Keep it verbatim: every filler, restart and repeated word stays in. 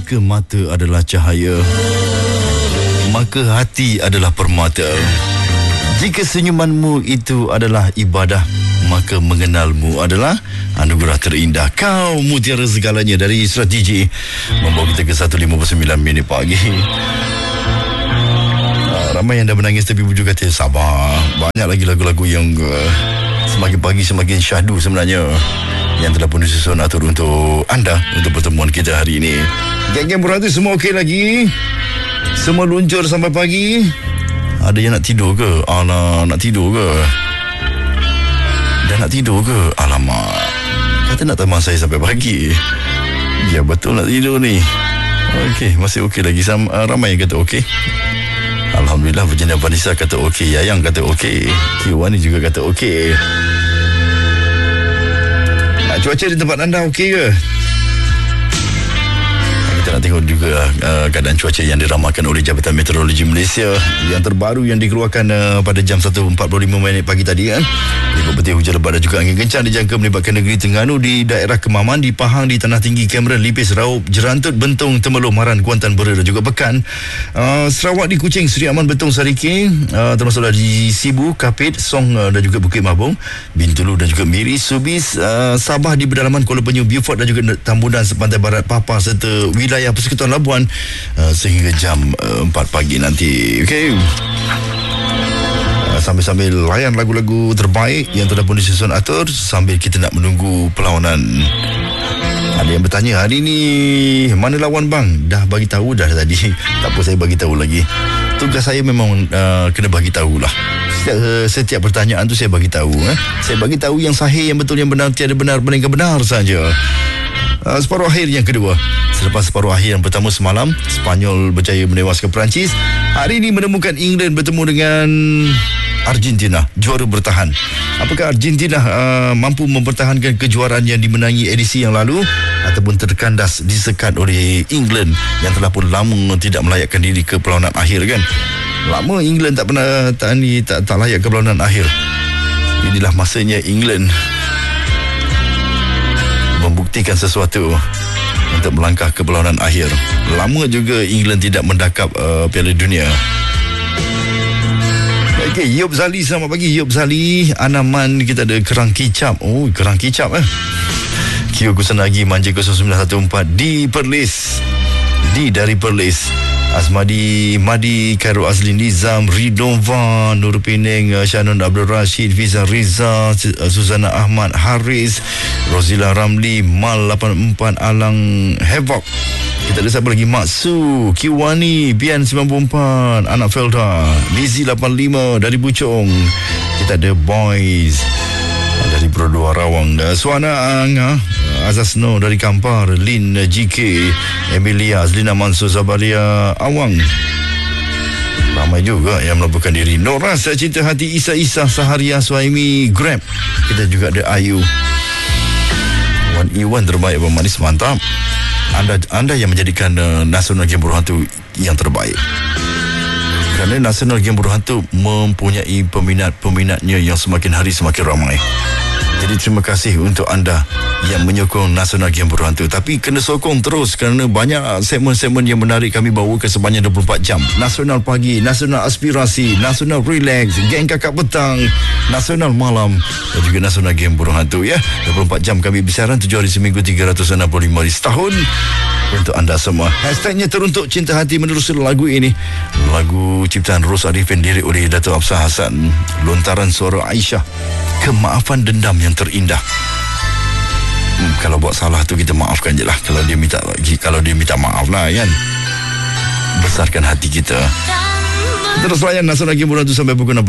Jika mata adalah cahaya, maka hati adalah permata. Jika senyumanmu itu adalah ibadah, maka mengenalmu adalah anugerah terindah. Kau mutiara segalanya dari Surat D J membawa kita ke satu lima puluh sembilan minit pagi. uh, Ramai yang dah menangis tapi bujuk kata sabar. Banyak lagi lagu-lagu yang uh, semakin pagi semakin syahdu sebenarnya, yang telah pun disusun atur untuk anda, untuk pertemuan kita hari ini. Geng-geng berhati semua okey lagi? Semua luncur sampai pagi? Ada yang nak tidur ke? Alah, nak tidur ke? Dah nak tidur ke? Alamak, kata nak teman saya sampai pagi. Ya betul, nak tidur ni. Okey, masih okey lagi. Sam, uh, ramai yang kata okey. Alhamdulillah, Virginia Vanessa kata okey, Yayang kata okey, Kiwani juga kata okey. Cuaca di tempat anda okey ke? Kita nak tengok juga uh, keadaan cuaca yang diramalkan oleh Jabatan Meteorologi Malaysia yang terbaru yang dikeluarkan uh, pada jam satu empat puluh lima minit pagi tadi kan. Ikut petir hujan lebat dan juga angin kencang dijangka melibatkan negeri Terengganu di daerah Kemaman, di Pahang, di Tanah Tinggi, Cameron, Lipis, Raup, Jerantut, Bentong, Temerloh, Maran, Kuantan, Bera dan juga Pekan. Uh, Sarawak di Kuching, Seri Aman, Bentong, Sarike, uh, termasuklah di Sibu, Kapit, Song uh, dan juga Bukit Mabung, Bintulu dan juga Miri, Subis, uh, Sabah di pedalaman Kuala Penyu, Beaufort dan juga Tambunan sepantai barat Papa serta wilayah Persekutuan Labuan uh, sehingga jam uh, empat pagi nanti. Okey. Uh, sambil-sambil layan lagu-lagu terbaik yang telah pun disusun atur sambil kita nak menunggu perlawanan. Ada yang bertanya, hari ni mana lawan bang? Dah bagi tahu dah tadi. Tak apa, saya bagi tahu lagi. Tugas saya memang uh, kena bagi tahulah. Setiap, uh, setiap pertanyaan tu saya bagi tahu. Eh? Saya bagi tahu yang sahih, yang betul, yang benar, tiada benar, melainkan benar saja. Uh, separuh akhir yang kedua. Selepas separuh akhir yang pertama semalam, Spanyol berjaya menewaskan Perancis. Hari ini menemukan England bertemu dengan Argentina, juara bertahan. Apakah Argentina uh, mampu mempertahankan kejuaraan yang dimenangi edisi yang lalu ataupun terkandas disekat oleh England yang telah pun lama tidak melayakkan diri ke perlawanan akhir kan? Lama England tak pernah tak, ni, tak, tak layak ke perlawanan akhir. Inilah masanya England membuktikan sesuatu untuk melangkah ke perlawanan akhir. Lama juga England tidak mendakap uh, Piala Dunia. Okey, Yop Zali, selamat pagi Yop Zali. Anaman, kita ada kerang kicap. Oh, kerang kicap eh. Kio Kusanagi Manja kosong sembilan satu empat di Perlis. Di dari Perlis. Asmadi Madi, Khairul Azli, Nizam, Ridwan, Nur Peneng, Shannon Abdul Rashid, Fiza Riza, Suzana Ahmad, Haris, Rozila Ramli, Mal lapan empat, Alang Hevok. Kita ada siapa lagi? Maksu, Kiwani, Bian sembilan puluh empat, Anak Felda, Lizi lapan lima dari Bucong. Kita ada Boys dari Brodua Rawang, Suana Anga, Azaz No dari Kampar, Lin G K, Emilia, Azlina Mansur, Zabaria Awang. Ramai juga yang melaporkan diri. Noras, Cinta Hati, Isa Isa, Saharia, Suhaimi, Grab. Kita juga ada Ayu, Wan Iwan terbaik, pemanis mantap. Anda anda yang menjadikan uh, Nasional Game Berhantu yang terbaik. Kerana Nasional Game Berhantu mempunyai peminat-peminatnya yang semakin hari semakin ramai. Jadi terima kasih untuk anda yang menyokong Nasional Game Berhantu. Tapi kena sokong terus kerana banyak segmen-segmen yang menarik kami bawa ke sepanjang dua puluh empat jam. Nasional Pagi, Nasional Aspirasi, Nasional Relax, Geng Kakak Petang, Nasional Malam dan juga Nasional Game Berhantu ya. dua puluh empat jam kami bersiaran, tujuh hari seminggu, tiga ratus enam puluh lima hari setahun untuk anda semua. Hashtagnya teruntuk Cinta Hati menerusi lagu ini. Lagu ciptaan Ros Arifin, diri oleh Dato' Absah Hasan. Lontaran suara Aisyah. Kemaafan dendam yang terindah. Hmm, kalau buat salah tu kita maafkan je lah. Kalau dia minta kalau dia minta maaf lah kan. Besarkan hati kita. Terus layan Nasional Game Berhantu sampai pukul enam.